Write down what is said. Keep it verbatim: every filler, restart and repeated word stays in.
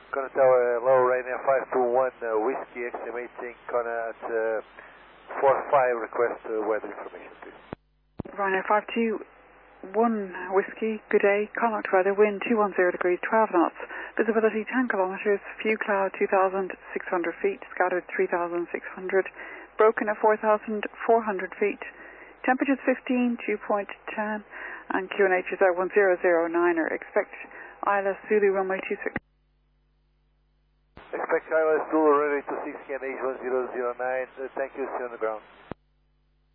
Kona Tower, low Ryanair five two one, uh, whiskey, estimating Kona at uh, four five, request uh, weather information, please. Ryanair five two one, whiskey, good day, Connacht weather, wind two one zero degrees, twelve knots, visibility ten kilometres, few cloud two thousand six hundred feet, scattered three thousand six hundred, broken at four thousand four hundred feet, temperatures fifteen, dew point ten, and Q N H is at one zero zero nine, or expect I L S Zulu runway two six. Expect I L S Zulu ready to six K N H one zero zero nine, uh, thank you, see you on the ground.